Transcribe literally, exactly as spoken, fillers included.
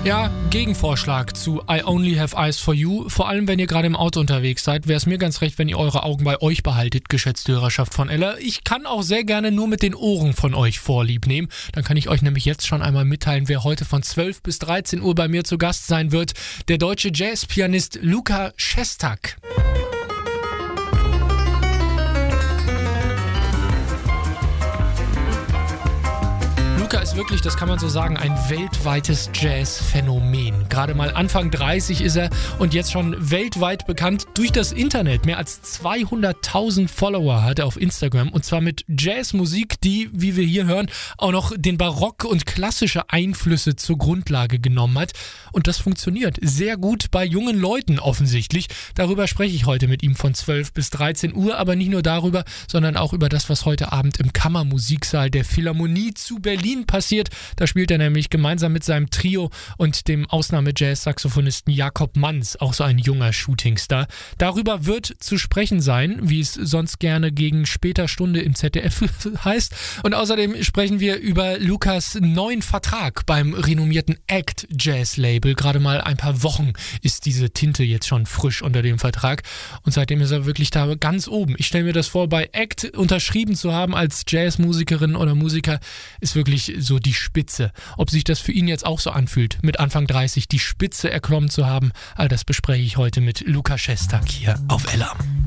Ja, Gegenvorschlag zu I Only Have Eyes for You. Vor allem, wenn ihr gerade im Auto unterwegs seid, wäre es mir ganz recht, wenn ihr eure Augen bei euch behaltet, geschätzte Hörerschaft von Ella. Ich kann auch sehr gerne nur mit den Ohren von euch Vorlieb nehmen. Dann kann ich euch nämlich jetzt schon einmal mitteilen, wer heute von zwölf bis dreizehn Uhr bei mir zu Gast sein wird. Der deutsche Jazzpianist Luca Szostak. Luca ist wirklich, das kann man so sagen, ein weltweites Jazz-Phänomen. Gerade mal Anfang dreißig ist er und jetzt schon weltweit bekannt durch das Internet. Mehr als zweihunderttausend Follower hat er auf Instagram und zwar mit Jazzmusik, die, wie wir hier hören, auch noch den Barock und klassische Einflüsse zur Grundlage genommen hat. Und das funktioniert sehr gut bei jungen Leuten offensichtlich. Darüber spreche ich heute mit ihm von zwölf bis dreizehn Uhr, aber nicht nur darüber, sondern auch über das, was heute Abend im Kammermusiksaal der Philharmonie zu Berlin passiert. Da spielt er nämlich gemeinsam mit seinem Trio und dem Ausnahme-Jazz-Saxophonisten Jakob Manns, auch so ein junger Shootingstar. Darüber wird zu sprechen sein, wie es sonst gerne gegen später Stunde im Z D F heißt. Und außerdem sprechen wir über Lukas neuen Vertrag beim renommierten Act Jazz Label. Gerade mal ein paar Wochen ist diese Tinte jetzt schon frisch unter dem Vertrag und seitdem ist er wirklich da ganz oben. Ich stelle mir das vor, bei Act unterschrieben zu haben als Jazzmusikerin oder Musiker, ist wirklich so die Spitze. Ob sich das für ihn jetzt auch so anfühlt, mit Anfang dreißig die Spitze erklommen zu haben, all das bespreche ich heute mit Luca Szostak hier auf Ella.